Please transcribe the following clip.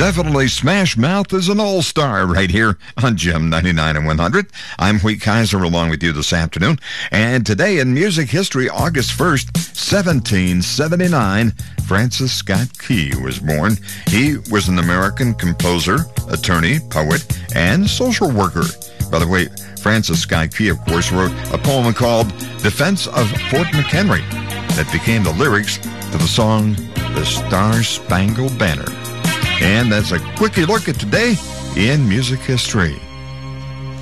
Definitely Smash Mouth is an all-star right here on Gem 99 and 100. I'm Wheat Kaiser along with you this afternoon. And today in music history, August 1st, 1779, Francis Scott Key was born. He was an American composer, attorney, poet, and social worker. By the way, Francis Scott Key, of course, wrote a poem called Defense of Fort McHenry that became the lyrics to the song The Star-Spangled Banner. And that's a quickie look at today in music history.